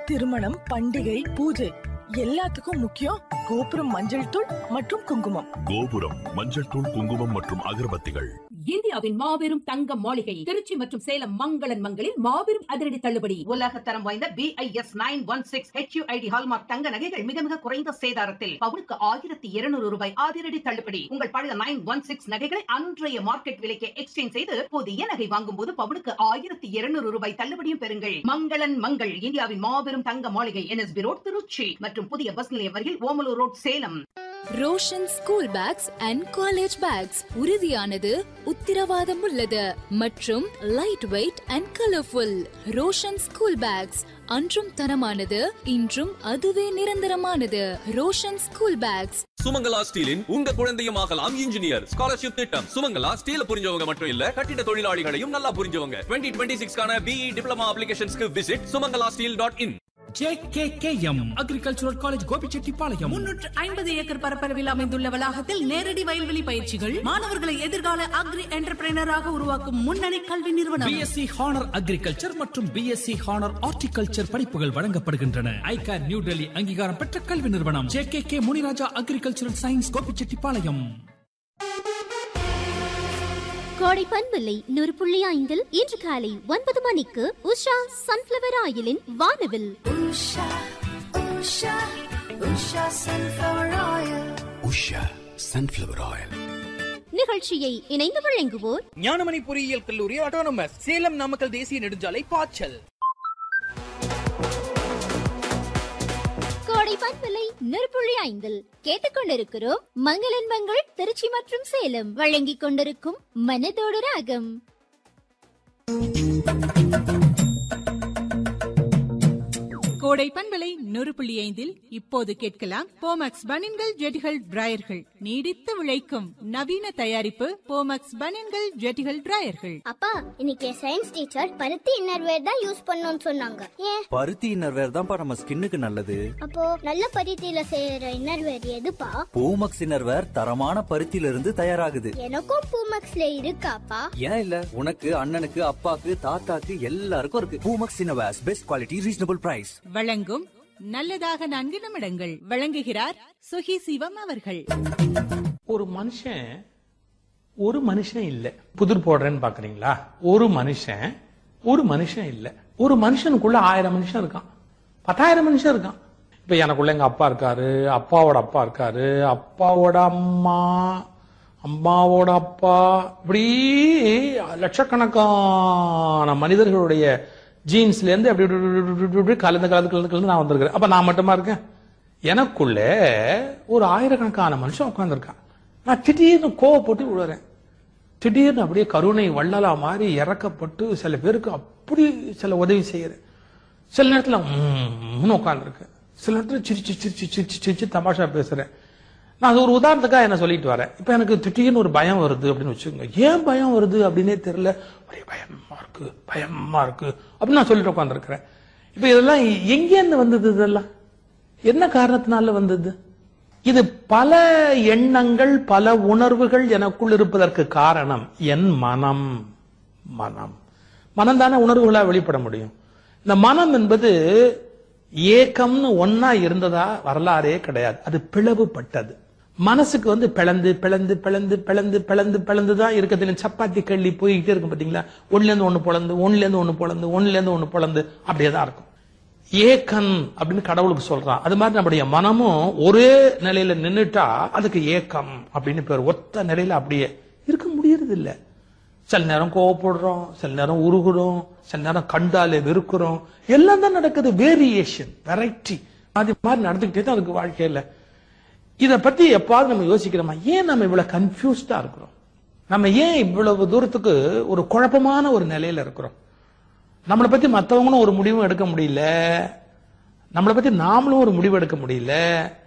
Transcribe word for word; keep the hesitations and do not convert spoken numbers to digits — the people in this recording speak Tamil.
திருமணம், பண்டிகை, பூஜை எல்லாத்துக்கும் முக்கியம் கோபுரம் மஞ்சள் தூள் மற்றும் குங்குமம். கோபுரம் மஞ்சள் தூள், குங்குமம் மற்றும் அகர்பத்திகள். இந்தியாவின் மாபெரும் தங்க மாளிகை திருச்சி மற்றும் சேலம் மங்களன் மங்களில் மாபெரும் அதிரடி தள்ளுபடி. உலக தரம் வாய்ந்த B I S nine one six H you I D hallmark தங்க நகைகள் மிக மிக குறைந்த சேதாரத்தில் பவுனுக்கு ஆயிரத்தி இருநூறு ரூபாய் அதிரடி தள்ளுபடி. உங்கள் பழைய நைன் ஒன் சிக்ஸ் நகைகளை அன்றைய மார்க்கெட் விலைக்கு எக்ஸ்சேஞ்ச் செய்து புதிய நகை வாங்கும் போது பவுனுக்கு ஆயிரத்தி இருநூறு ரூபாய் தள்ளுபடியும் பெறுங்கள். மங்களன் மங்கள் இந்தியாவின் மாபெரும் தங்க மாளிகை N S B road Trichy மற்றும் புதிய பஸ் நிலையம் அருகில் Omalur road Salem. Roshan school packs and college bags உறுதியானது, உத்திரவாதம் உள்ளது மற்றும் light weight and colourful. Roshan school packs அன்றும் தரமானது, இன்றும் அதுவே நிரந்தரமானது. Roshan school packs. சுமங்கலா ஸ்டீலின் உங்க குழந்தையும் ஆகலாம் இன்ஜினியர் ஸ்காலர்ஷிப் திட்டம். சுமங்கலா ஸ்டீல் புரிஞ்சவங்க மட்டும் இல்ல, கட்டிட தொழிலாளிகளையும் நல்லா புரிஞ்சவங்க. Twenty twenty சிக்ஸ்க்கான BE diploma அப்ளிகேஷன்ஸ்க்கு visit Sumangala steel dot in. J K K M agricultural college Gobichettipalayam. முன்னூற்று ஐம்பது ஏக்கர் பரப்பளவில் அமைந்துள்ள வளாகத்தில் நேரடி வயல்வெளி பயிற்சிகள், மாணவர்களை எதிர்கால அக்ரி என்டர்பிரைனராக உருவாக்கும் முன்னணி கல்வி நிறுவனம். பிஎஸ்சி ஹானர் அக்ரிகல்ச்சர் மற்றும் பிஎஸ்சி ஹானர் ஹார்டிகல்ச்சர் படிப்புகள் வழங்கப்படுகின்றன. ஐகார் நியூ டெல்லி அங்கீகாரம் பெற்ற கல்வி நிறுவனம். J K K Muniraja agricultural science Gobichettipalayam. கோடை பண்பில்லை நூறு புள்ளி ஐந்தில் இன்று காலை ஒன்பது மணிக்கு உஷா சன்ஃபிளவர் ஆயிலின் வானவில். Usha Usha Usha sunflower oil. Usha sunflower oil நிகழ்ச்சியை இணைந்து வழங்குவோர் ஞானமணி பொறியியல் கல்லூரி ஆட்டோனமஸ், சேலம் நாமக்கல் தேசிய நெடுஞ்சாலை பாய்ச்சல். கோடை பண்பில்லை நூறு புள்ளி ஐந்தில் கேட்டுக்கொண்டிருக்கிறோம் மங்களன் மங்கள் திருச்சி மற்றும் சேலம் வழங்கிக் கொண்டிருக்கும் மனதோடு ராகம். கோடை பண்பலை நூறு புள்ளி ஐந்தில் இப்போது கேட்கலாம் போமக்ஸ் பனின்கள் ஜெட்டிகள் டிராயர்கள். நீடித்து உழைக்கும் நவீன தயாரிப்பு போமக்ஸ் பனின்கள் ஜெட்டிகள் டிராயர்கள். அப்பா, இன்னைக்கு சயின்ஸ் டீச்சர் பருத்தி இன்னர்வேர் தான் யூஸ் பண்ணணும்னு சொன்னாங்க. ஏன்? பருத்தி இன்னர்வேர் தான் நம்ம ஸ்கின்னுக்கு நல்லது. அப்போ நல்ல பருத்தியில செய்யற இன்னர்வேர் எதுப்பா? பூமக்ஸ் இன்னர்வேர் தரமான பருத்தியில இருந்து தயாராகுது. எனக்கும் பூமக்ஸ்ல இருக்காப்பா. ஏன் இல்ல, உனக்கு, அண்ணனுக்கு, அப்பாக்கு, தாத்தாக்கு எல்லாருக்கும் இருக்கு. Poomex innerwear best quality, reasonable price. வழங்கும் நல்லதாக நான்கு நிமிடங்கள். வழங்குகிறார் சுகி சிவம் அவர்கள். ஒரு மனுஷன் ஒரு மனுஷன் இல்ல. புதிர் போடுறேன்னு பாக்குறீங்களா? ஒரு மனுஷன் ஒரு மனுஷன் இல்ல. ஒரு மனுஷனுக்குள்ள ஆயிரம் மனுஷன் இருக்கான், பத்தாயிரம் மனுஷன் இருக்கான். இப்ப எனக்குள்ள எங்க அப்பா இருக்காரு, அப்பாவோட அப்பா இருக்காரு, அப்பாவோட அம்மா, அம்மாவோட அப்பா, இப்படி லட்சக்கணக்கான மனிதர்களுடைய ஜீன்ஸ்ல இருந்து அப்படி கலந்து கலந்து கலந்து கலந்து நான் வந்திருக்கிறேன். அப்ப நான் மட்டுமா இருக்கேன்? எனக்குள்ள ஒரு ஆயிரக்கணக்கான மனுஷன் உட்கார்ந்துருக்கான். நான் திடீர்னு கோவப்பட்டு விழுறேன். திடீர்னு அப்படியே கருணை வள்ளலா மாதிரி இறக்கப்பட்டு சில பேருக்கு அப்படி சில உதவி செய்யறேன். சில நேரத்துல உம் உட்கார்ந்துருக்கேன். சில நேரத்துல சிரிச்சு சிரிச்சு சிரிச்சு சிரிச்சு தமாஷா பேசுறேன். நான் அது ஒரு உதாரணத்துக்காக என்ன சொல்லிட்டு வரேன். இப்ப எனக்கு திடீர்னு ஒரு பயம் வருது அப்படின்னு வச்சுக்கோங்க. ஏன் பயம் வருது அப்படின்னே தெரியல. ஒரே பயமா இருக்கு பயமா இருக்கு அப்படின்னு நான் சொல்லிட்டு உட்காந்துருக்கிறேன். இப்ப இதெல்லாம் எங்கேருந்து வந்தது? இதெல்லாம் என்ன காரணத்தினால வந்தது? இது பல எண்ணங்கள், பல உணர்வுகள் எனக்குள் இருப்பதற்கு காரணம் என் மனம். மனம் மனம் தானே உணர்வுகளா வெளிப்பட முடியும். இந்த மனம் என்பது ஏக்கம்னு ஒன்னா இருந்ததா வரலாறே கிடையாது. அது பிளவுபட்டது. மனசுக்கு வந்து பிளந்து பிளந்து பிளந்து பிளந்து பிளந்து பிளந்துதான் இருக்கிறது. சப்பாத்தி கள்ளி போய்கிட்டே இருக்கும் பாத்தீங்களா? ஒண்ணுல இருந்து ஒண்ணு பொழந்து ஒண்ணுல இருந்து ஒண்ணு பொழந்து ஒண்ணுல இருந்து ஒண்ணு பொழந்து அப்படியேதான் இருக்கும். ஏக்கன் அப்படின்னு கடவுளுக்கு சொல்றான். அது மாதிரி நம்முடைய மனமும் ஒரே நிலையில நின்னுட்டா அதுக்கு ஏக்கம் அப்படின்னு பேர். ஒத்த நிலையில அப்படியே இருக்க முடியறது இல்ல. சில நேரம் கோவப்படுறோம், சில நேரம் உருகுறோம், சில நேரம் கண்டாலே வெறுக்கிறோம். எல்லாம் தான் நடக்குது. வேரியேஷன், வெரைட்டி அது மாதிரி நடந்துகிட்டே தான் அதுக்கு வாழ்க்கையில. இத பத்தி எப்பாவது நம்ம யோசிக்கிறோமா? ஏன் நம்ம இவ்வளவு கன்ஃபியூஸ்டா இருக்கிறோம்? நம்ம ஏன் இவ்வளவு தூரத்துக்கு ஒரு குழப்பமான ஒரு நிலையில இருக்கிறோம்? நம்மளை பத்தி மற்றவங்களும் ஒரு முடிவும் எடுக்க முடியல, நம்மளை பத்தி நாமளும் ஒரு முடிவு எடுக்க முடியல.